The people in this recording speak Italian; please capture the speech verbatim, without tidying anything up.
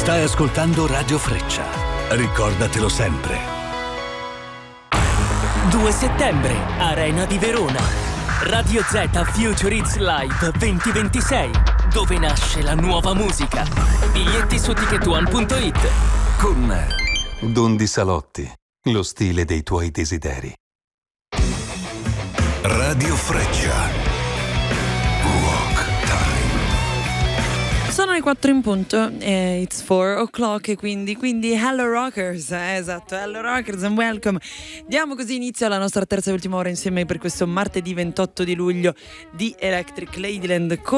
Stai ascoltando Radio Freccia. Ricordatelo sempre. due settembre, Arena di Verona. Radio Z Future Hits Live duemilaventisei, dove nasce la nuova musica. Biglietti su ticket one punto it. Con Dondi Salotti, lo stile dei tuoi desideri. Radio Freccia. Sono le quattro in punto, eh, it's four o'clock e quindi, quindi hello rockers, eh, esatto, hello rockers and welcome. Diamo così inizio alla nostra terza e ultima ora insieme per questo martedì ventotto di luglio di Electric Ladyland.